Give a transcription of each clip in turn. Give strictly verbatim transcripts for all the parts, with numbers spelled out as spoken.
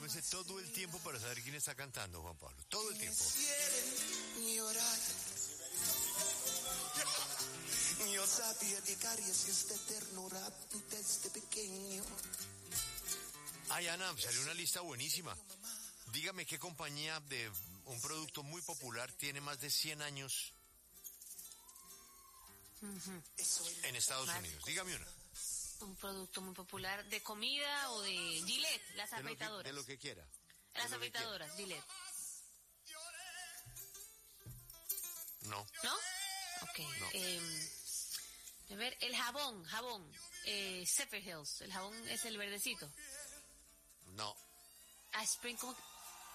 tómese todo el tiempo para saber quién está cantando, Juan Pablo. Todo el tiempo. Llorar. Yo sabía que caricias de ternura desde pequeño. Ay, Ana, salió una lista buenísima. Dígame qué compañía de un producto muy popular tiene más de cien años Uh-huh. en Estados Marco. Unidos. Dígame una. Un producto muy popular de comida o de Gillette, las De lo que, afeitadoras. de lo que quiera. De Las lo que afeitadoras, Gillette. quiera. No. ¿No? Ok. No. Eh, a ver, el jabón, jabón. Eh, Zephyrhills, el jabón es el verdecito. No. Ah, Spring, ¿cómo que?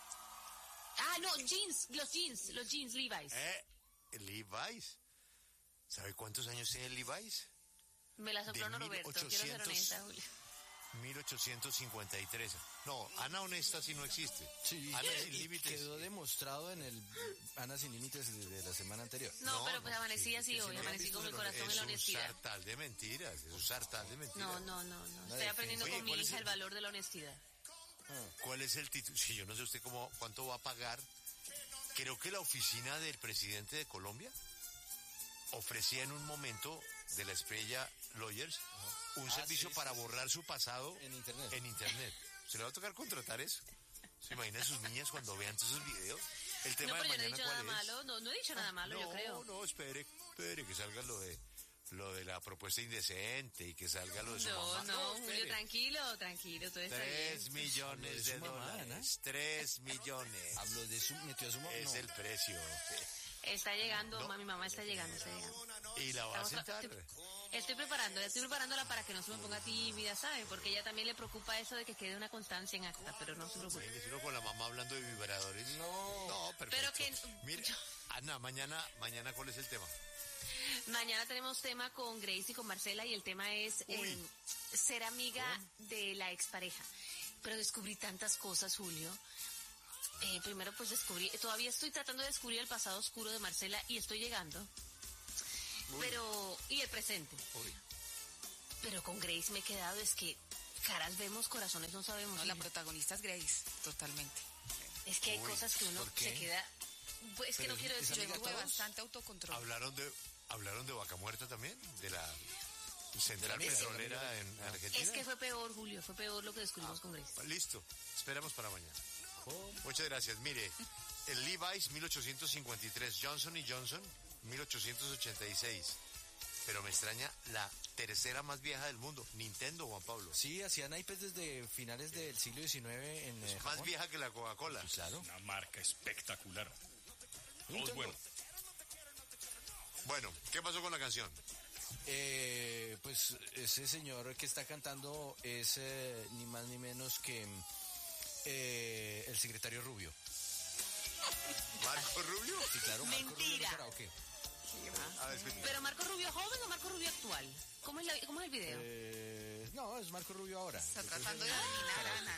Ah, no, jeans, los jeans, los jeans Levi's. ¿Eh? ¿Levi's? ¿Sabe cuántos años tiene el Levi's? Me la sopló de Norberto, quiero ser mil ochocientos honesta, Julio. mil ochocientos cincuenta y tres. No, Ana Honesta sí no existe. Sí, Ana que- Sin Límites. quedó demostrado en el Ana Sin Límites de, de la semana anterior. No, No, pero pues no, amanecí sí, así que hoy, si no amanecí han con mi visto, corazón en la Es honestidad. un sartal de mentiras, es un sartal de mentiras. No, no, no, no. Estoy de aprendiendo Oye, con mi ¿cuál es hija el- el valor de la honestidad. ¿Cuál es el título? Sí, yo no sé usted cómo, cuánto va a pagar. Creo que la oficina del presidente de Colombia ofrecía en un momento de la estrella Lawyers un Ah, servicio sí, para sí, sí. borrar su pasado En internet. en internet. ¿Se le va a tocar contratar eso? ¿Se imagina a sus niñas cuando vean todos esos videos? El tema No, pero de yo no he mañana, dicho nada ¿cuál es? malo, no, no he dicho nada malo, no, yo creo. No, espere, espere que salga lo de lo de la propuesta indecente y que salga lo de su No, mamá. no, espere. Julio, tranquilo, tranquilo, todo está Tres bien. millones de Su mamá, dólares. Tres millones. Habló de su, metió a su mamá. Es no. el precio. Está llegando, No. mi mamá está llegando, está llegando. Y la va a Estamos- sentar. estoy, estoy preparando, estoy preparándola para que no se me ponga tímida, ¿sabe? Porque ella también le preocupa eso de que quede una constancia en acta, pero no se preocupe. Imagínese uno con la mamá hablando de vibradores. No. No, perfecto. Pero que- Mire, yo- Ana, mañana, mañana, ¿cuál es el tema? Mañana tenemos tema con Grace y con Marcela y el tema es Uy. eh, ser amiga de la expareja. Pero descubrí tantas cosas, Julio. Eh, primero pues descubrí, todavía estoy tratando de descubrir el pasado oscuro de Marcela y estoy llegando. Uy. Pero, y el presente. Uy. Pero con Grace me he quedado, es que caras vemos, corazones no sabemos. No, la hija. protagonista es Grace, totalmente. Es que hay Uy, cosas que uno ¿por qué? se queda... Pues es que Pero no quiero es decir amiga Luego de todos? bastante autocontrol. ¿Hablaron de, hablaron de Vaca Muerta también? ¿De la central Es- petrolera en Argentina? Es que fue peor, Julio, fue peor lo que descubrimos con Grace. Listo, esperamos para mañana. Muchas gracias. Mire, el Levi's mil ochocientos cincuenta y tres, Johnson y Johnson mil ochocientos ochenta y seis. Pero me extraña la tercera más vieja del mundo, Nintendo, Juan Pablo. Sí, hacían iPads desde finales del siglo diecinueve en eh, Más Japón. vieja que la Coca-Cola. Claro. Una marca espectacular. Todo es Nintendo. bueno. Bueno, ¿qué pasó con la canción? Eh, pues ese señor que está cantando es eh, ni más ni menos que eh, el secretario Rubio. ¿Marco Rubio? Sí, claro, Marco Rubio Mentira. en karaoke. A ver, escucha. Pero Marco Rubio joven o Marco Rubio actual. ¿Cómo es, la, cómo es el video? Eh, no, es Marco Rubio ahora. Está tratando de adivinar, Ana.